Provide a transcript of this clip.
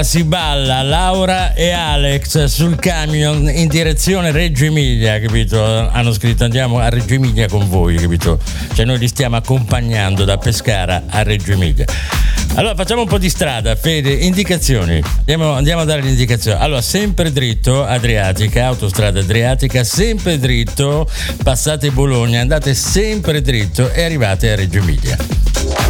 ora si balla Laura e Alex sul camion in direzione Reggio Emilia, capito? Hanno scritto andiamo a Reggio Emilia con voi, capito? Cioè noi li stiamo accompagnando da Pescara a Reggio Emilia. Allora facciamo un po' di strada, Fede, indicazioni. Andiamo a dare le indicazioni. Allora, sempre dritto, Adriatica, autostrada Adriatica, sempre dritto, passate Bologna, andate sempre dritto e arrivate a Reggio Emilia.